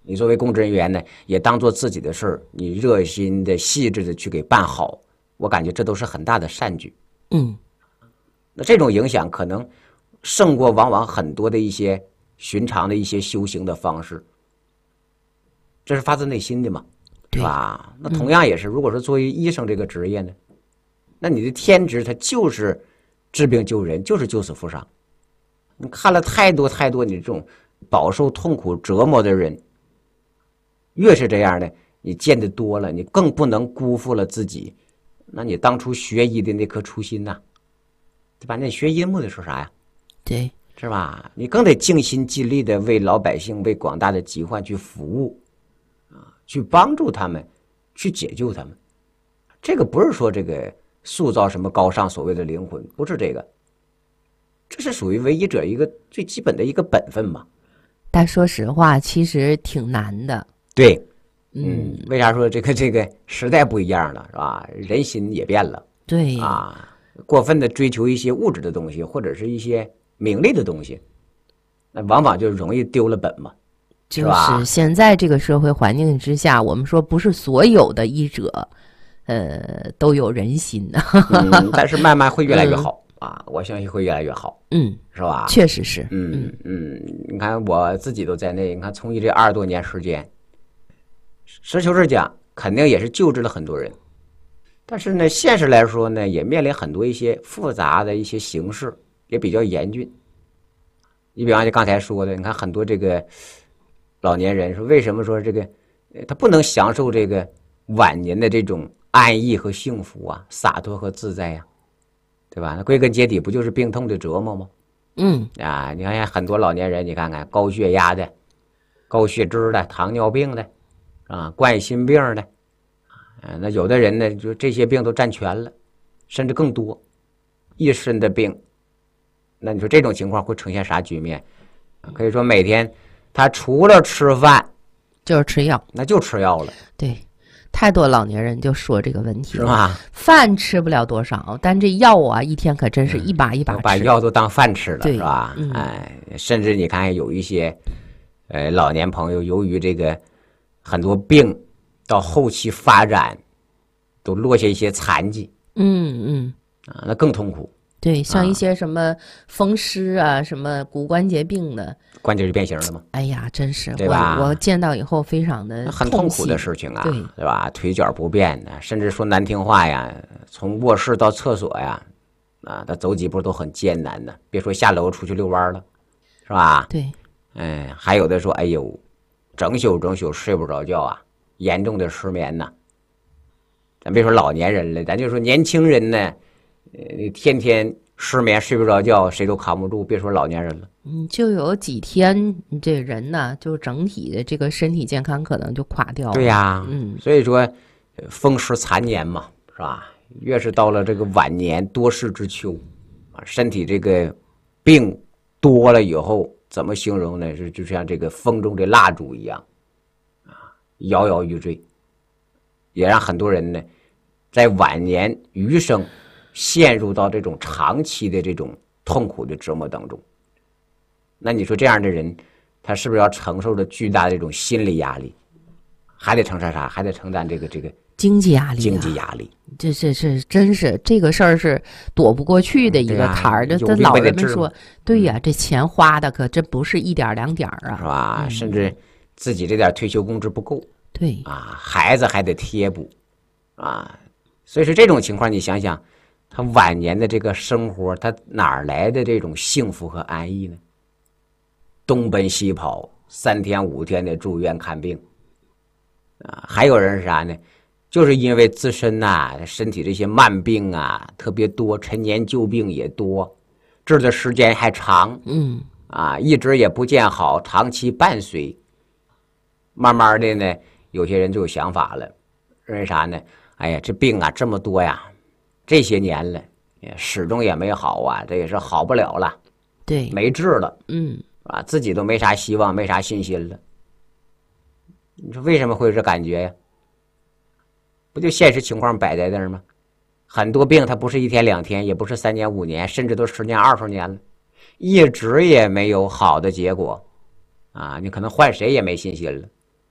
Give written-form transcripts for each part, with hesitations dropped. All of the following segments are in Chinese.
你作为公职人员呢，也当做自己的事儿，你热心的、细致的去给办好，我感觉这都是很大的善举。那这种影响可能胜过往往很多的一些寻常的一些修行的方式，这是发自内心的嘛，是吧？那同样也是，如果说作为医生这个职业呢，那你的天职它就是治病救人，就是救死扶伤。你看了太多太多你这种饱受痛苦折磨的人，越是这样的，你见得多了，你更不能辜负了自己，那你当初学医的那颗初心呐，对吧？那学医目的是啥呀？ 对， 是吧？你更得尽心尽力的为老百姓、为广大的疾患去服务，去帮助他们，去解救他们。这个不是说这个塑造什么高尚所谓的灵魂，不是这个，这是属于为医者一个最基本的一个本分嘛。 但说实话，其实挺难的。 对，为啥说这个时代不一样了，是吧？人心也变了。 对啊，过分的追求一些物质的东西，或者是一些名利的东西，那往往就容易丢了本嘛。 就是现在这个社会环境之下，我们说不是所有的医者，都有人心的。 但是慢慢会越来越好。我相信会越来越好，是吧？ 确实是， 你看我自己都在内，你看从医这20多年时间，实求实讲，肯定也是救治了很多人，但是呢，现实来说呢，也面临很多一些复杂的一些形势，也比较严峻。你比方就刚才说的，你看很多这个老年人说，为什么说这个他不能享受这个晚年的这种安逸和幸福啊、洒脱和自在呀？对吧？那归根结底不就是病痛的折磨吗？你看很多老年人，你看看高血压的、高血脂的、糖尿病的，冠心病的，那有的人呢，就这些病都占全了，甚至更多，一身的病。那你说这种情况会呈现啥局面？可以说每天他除了吃饭就是吃药， 那就吃药了。 对。太多老年人就说这个问题了， 是吧？ 饭吃不了多少，但这药啊，一天可真是一把一把吃， 把药都当饭吃了， 是吧？甚至你看有一些老年朋友，由于这个很多病到后期发展，都落下一些残疾，那更痛苦。 对，像一些什么风湿啊，什么骨关节病的， 关节就变形了嘛。 哎呀，真是， 对吧？ 我见到以后非常的很痛苦的事情啊， 对吧？腿脚不便的，甚至说难听话呀，从卧室到厕所呀，他走几步都很艰难的，别说下楼出去遛弯了，是吧？ 对， 还有的说，哎呦，整宿睡不着觉啊，严重的失眠呐。咱别说老年人了，咱就说年轻人呢。天天失眠睡不着觉，谁都扛不住，别说老年人了。 就有几天，这人呢，就整体的这个身体健康可能就垮掉了。 对呀，所以说风湿残年嘛，是吧？越是到了这个晚年多事之秋，身体这个病多了以后，怎么形容呢？就像这个风中的蜡烛一样，摇摇欲坠，也让很多人呢，在晚年余生。陷入到这种长期的这种痛苦的折磨当中，那你说这样的人，他是不是要承受着巨大的这种心理压力？还得承担啥？还得承担这个经济压力。 经济压力， 这真是这个事儿是躲不过去的一个坎儿。这老人们说，对呀，这钱花的可真不是一点两点啊， 是吧？甚至自己这点退休工资不够， 对孩子还得贴补，所以说这种情况，你想想。他晚年的这个生活，他哪来的这种幸福和安逸呢？东奔西跑，3天5天的住院看病，还有人是啥呢？就是因为自身身体这些慢病特别多，陈年旧病也多，治的时间还长，一直也不见好，长期伴随，慢慢的呢，有些人就有想法了，认为啥呢？哎呀，这病这么多呀。这些年了，始终也没好这也是好不了了， 对， 没治了，自己都没啥希望，没啥信心了。你说为什么会有这感觉呀？不就现实情况摆在那儿吗？很多病它不是1天2天，也不是3年5年，甚至都10年20年了，一直也没有好的结果，你可能换谁也没信心了。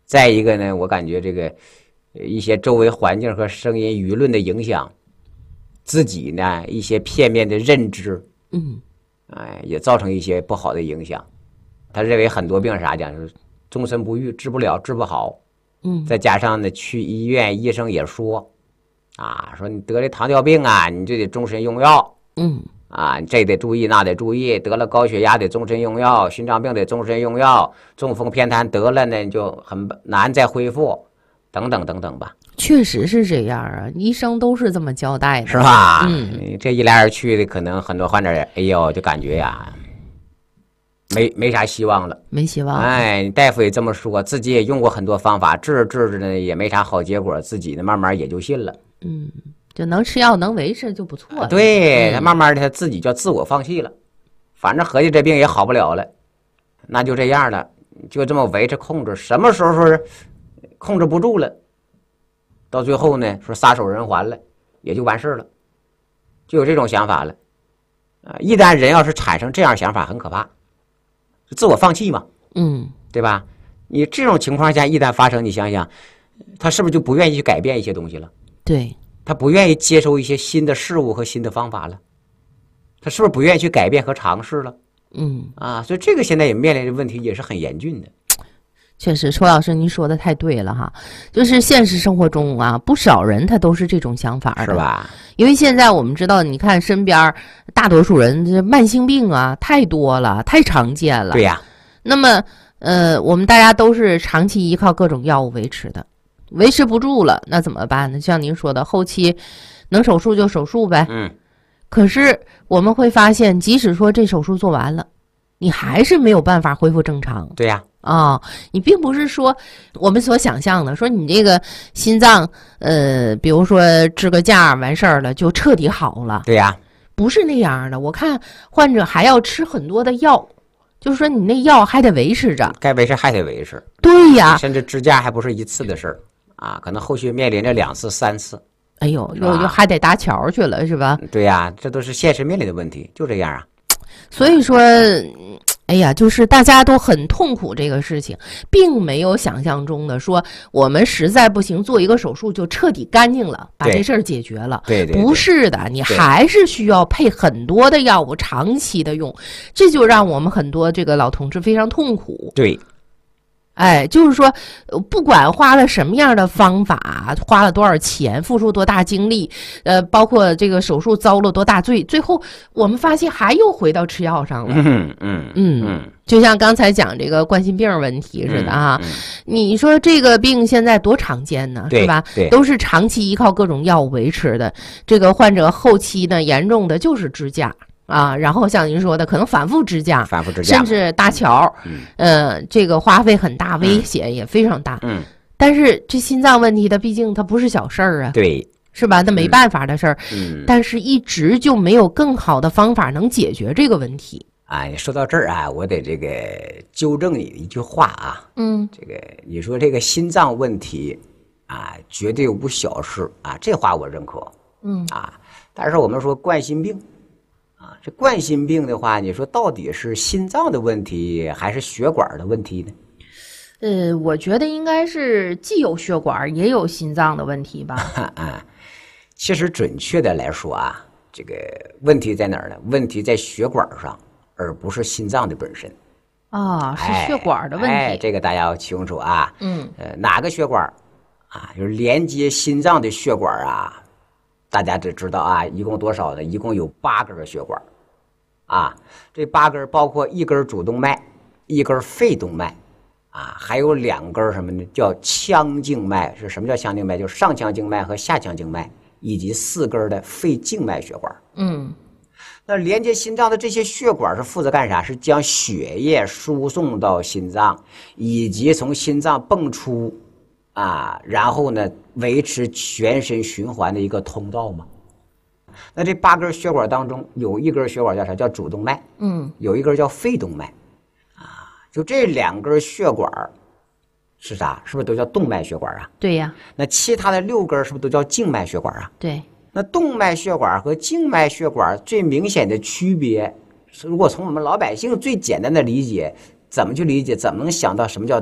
再一个呢，我感觉这个一些周围环境和声音舆论的影响，自己呢一些片面的认知，也造成一些不好的影响。他认为很多病是啥讲，就是终身不愈，治不了，治不好。再加上呢，去医院医生也说，说你得了糖尿病啊，你就得终身用药。你这得注意，那得注意，得了高血压得终身用药，心脏病得终身用药，中风偏瘫得了呢就很难再恢复，等等等等吧。 确实是这样啊，医生都是这么交代的， 是吧？这一来二去的，可能很多患者，哎呦，就感觉呀，没啥希望了， 没希望。 大夫也这么说，自己也用过很多方法，治着呢也没啥好结果，自己呢慢慢也就信了。 就能吃药能维持就不错了。 对，他慢慢的他自己就自我放弃了，反正合计这病也好不了了，那就这样了，就这么维持控制，什么时候说控制不住了，到最后呢说撒手人寰了，也就完事了，就有这种想法了。一旦人要是产生这样想法，很可怕，自我放弃嘛，对吧？你这种情况下一旦发生，你想想，他是不是就不愿意去改变一些东西了？ 对。 他不愿意接受一些新的事物和新的方法了，他是不是不愿意去改变和尝试了？所以这个现在也面临的问题也是很严峻的。 确实，邱老师您说的太对了哈，就是现实生活中啊，不少人他都是这种想法的， 是吧？ 因为现在我们知道，你看身边大多数人这慢性病啊太多了，太常见了。 对呀。 那么我们大家都是长期依靠各种药物维持的。维持不住了，那怎么办呢？像您说的，后期能手术就手术呗。可是我们会发现，即使说这手术做完了，你还是没有办法恢复正常。 对呀。 你并不是说我们所想象的，说你这个心脏，比如说支个架完事儿了就彻底好了。 对呀。 不是那样的。我看患者还要吃很多的药。就是说，你那药还得维持着， 该维持还得维持。 对呀， 甚至支架还不是一次的事儿可能后续面临着2次、3次。 哎呦，又还得搭桥去了，是吧？ 对呀，这都是现实面临的问题，就这样啊。 所以说，哎呀，就是大家都很痛苦这个事情，并没有想象中的说我们实在不行做一个手术就彻底干净了，把这事儿解决了。 对， 不是的，你还是需要配很多的药物，长期的用，这就让我们很多这个老同志非常痛苦。 对。 就是说，不管花了什么样的方法，花了多少钱，付出多大精力，包括这个手术遭了多大罪，最后我们发现还又回到吃药上了。就像刚才讲这个冠心病问题似的啊，你说这个病现在多常见呢，是吧？都是长期依靠各种药物维持的。这个患者后期呢，严重的就是支架。然后像您说的，可能反复支架，甚至搭桥，这个花费很大，危险也非常大。但是这心脏问题，它毕竟它不是小事儿啊， 对， 是吧？那没办法的事儿。但是一直就没有更好的方法能解决这个问题。 说到这儿我得这个纠正你一句话这个你说这个心脏问题绝对无小事这话我认可。但是我们说冠心病。这冠心病的话，你说到底是心脏的问题还是血管的问题呢？我觉得应该是既有血管也有心脏的问题吧。 其实准确的来说这个问题在哪儿呢？问题在血管上，而不是心脏的本身。 是血管的问题。 这个大家要清楚哪个血管就是连接心脏的血管大家只知道一共多少呢？一共有8根血管这8根包括1根主动脉、1根肺动脉还有2根什么呢？叫腔静脉。是什么叫腔静脉？就是上腔静脉和下腔静脉，以及4根的肺静脉血管。那连接心脏的这些血管是负责干啥？是将血液输送到心脏，以及从心脏泵出然后呢维持全身循环的一个通道嘛。那这8根血管当中，有1根血管叫啥？叫主动脉。有1根叫肺动脉就这2根血管是啥？是不是都叫动脉血管对呀。 那其他的6根是不是都叫静脉血管对。 那动脉血管和静脉血管最明显的区别，如果从我们老百姓最简单的理解，怎么去理解？怎么能想到什么叫